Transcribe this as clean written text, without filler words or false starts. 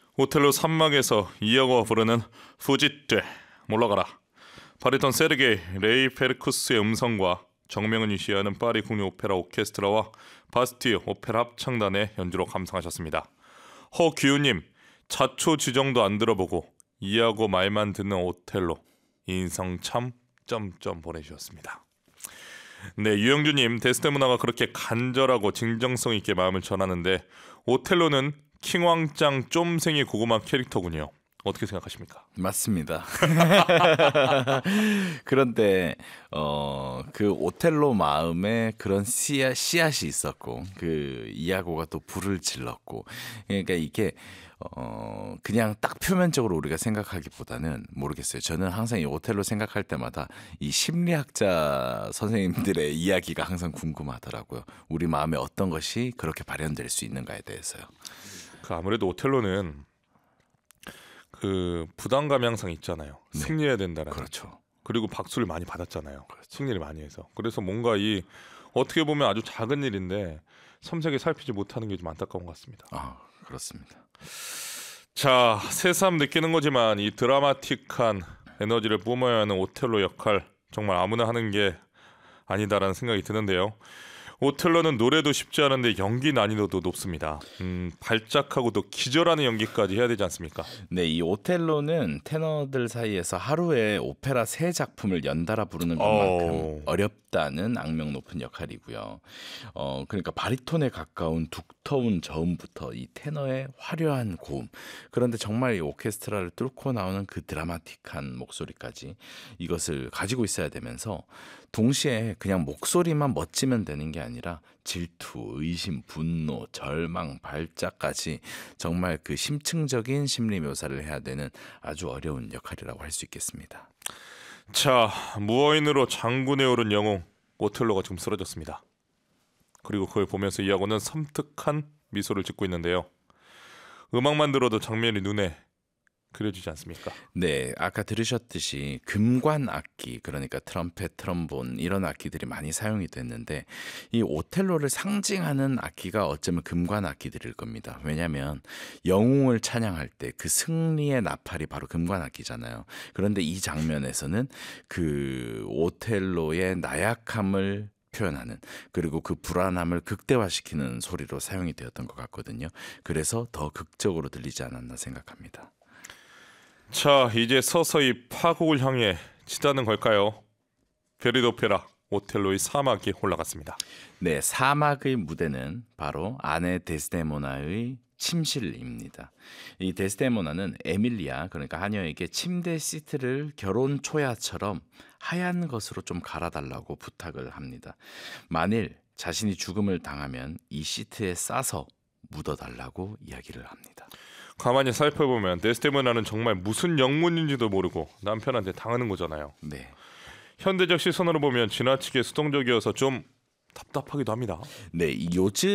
오텔로 산막에서 이어가 부르는 후지떼 몰라가라. 바리톤 세르게이 레이페르쿠스의 음성과 정명은이 시하는 파리 국립 오페라 오케스트라와 바스티유 오페라 합창단의 연주로 감상하셨습니다. 허규님, 자초지정도 안 들어보고 이하고 말만 듣는 오텔로 인성 참 점점 보내주셨습니다. 네, 유영주님, 데스데모나가 그렇게 간절하고 진정성 있게 마음을 전하는데 오텔로는 킹왕짱 쫌생이 고구마 캐릭터군요. 어떻게 생각하십니까? 맞습니다. 그런데 그 오텔로 마음에 그런 씨앗이 있었고 그 이아고가 또 불을 질렀고, 그러니까 이게 그냥 딱 표면적으로 우리가 생각하기보다는 모르겠어요. 저는 항상 이 오텔로 생각할 때마다 이 심리학자 선생님들의 이야기가 항상 궁금하더라고요. 우리 마음에 어떤 것이 그렇게 발현될 수 있는가에 대해서요. 아무래도 오텔로는 그 부담감이 항상 있잖아요. 네. 승리해야 된다는. 그렇죠. 그리고 박수를 많이 받았잖아요. 그렇죠. 승리를 많이 해서. 그래서 뭔가 이 어떻게 보면 아주 작은 일인데 섬세하게 살피지 못하는 게 좀 안타까운 것 같습니다. 그렇습니다. 자, 새삼 느끼는 거지만 이 드라마틱한 에너지를 뿜어야 하는 오텔로 역할 정말 아무나 하는 게 아니다라는 생각이 드는데요. 오텔로는 노래도 쉽지 않은데 연기 난이도도 높습니다. 발작하고 또 기절하는 연기까지 해야 되지 않습니까? 네, 이 오텔로는 테너들 사이에서 하루에 오페라 3작품을 연달아 부르는 것만큼 어렵다는 악명 높은 역할이고요. 그러니까 바리톤에 가까운 두터운 저음부터 이 테너의 화려한 고음, 그런데 정말 이 오케스트라를 뚫고 나오는 그 드라마틱한 목소리까지 이것을 가지고 있어야 되면서 동시에 그냥 목소리만 멋지면 되는 게 아니라 질투, 의심, 분노, 절망, 발작까지 정말 그 심층적인 심리 묘사를 해야 되는 아주 어려운 역할이라고 할 수 있겠습니다. 자, 무어인으로 장군에 오른 영웅 오텔로가 지금 쓰러졌습니다. 그리고 그걸 보면서 이하고는 섬뜩한 미소를 짓고 있는데요. 음악만 들어도 장면이 눈에 그려지지 않습니까? 네, 아까 들으셨듯이 금관 악기, 그러니까 트럼펫, 트럼본 이런 악기들이 많이 사용이 됐는데 이 오텔로를 상징하는 악기가 어쩌면 금관 악기들일 겁니다. 왜냐하면 영웅을 찬양할 때 그 승리의 나팔이 바로 금관 악기잖아요. 그런데 이 장면에서는 그 오텔로의 나약함을 표현하는, 그리고 그 불안함을 극대화시키는 소리로 사용이 되었던 것 같거든요. 그래서 더 극적으로 들리지 않았나 생각합니다. 자, 이제 서서히 파국을 향해 치닫는 걸까요? 베르디 오페라 오텔로의 사막이 올라갔습니다. 네, 사막의 무대는 바로 아내 데스데모나의 침실입니다. 이 데스데모나는 에밀리아, 그러니까 하녀에게 침대 시트를 결혼 초야처럼 하얀 것으로 좀 갈아달라고 부탁을 합니다. 만일 자신이 죽음을 당하면 이 시트에 싸서 묻어달라고 이야기를 합니다. 가만히 살펴보면 데스데모나는 정말 무슨 영문인지도 모르고 남편한테 당하는 거잖아요. 네. 현대적 시선으로 보면 지나치게 수동적이어서 좀 답답하기도 합니다. 네, 요즘